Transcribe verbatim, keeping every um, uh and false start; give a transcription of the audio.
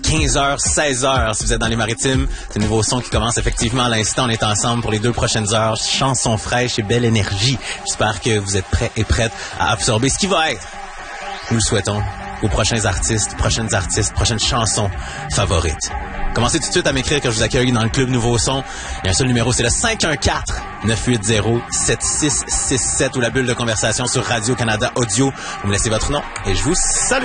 quinze heures, seize heures si vous êtes dans les Maritimes. C'est le nouveau son qui commence effectivement à l'instant. On est ensemble pour les deux prochaines heures. Chansons fraîches et belle énergie. J'espère que vous êtes prêts et prêtes à absorber ce qui va être, nous le souhaitons, aux prochains artistes, prochaines artistes, prochaines chansons favorites. Commencez tout de suite à m'écrire que je vous accueille dans le Club Nouveau Son. Il y a un seul numéro, c'est le cinq un quatre, neuf huit zéro, sept six six sept ou la bulle de conversation sur Radio-Canada Audio. Vous me laissez votre nom et je vous salue.